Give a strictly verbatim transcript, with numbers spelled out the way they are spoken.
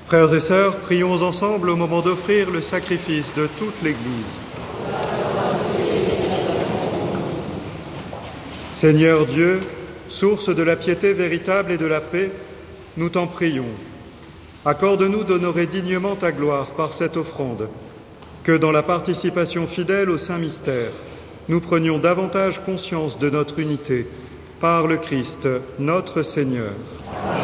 Frères et sœurs, prions ensemble au moment d'offrir le sacrifice de toute l'Église. Seigneur Dieu, source de la piété véritable et de la paix, nous t'en prions. Accorde-nous d'honorer dignement ta gloire par cette offrande, que dans la participation fidèle au Saint Mystère, nous prenions davantage conscience de notre unité par le Christ, notre Seigneur.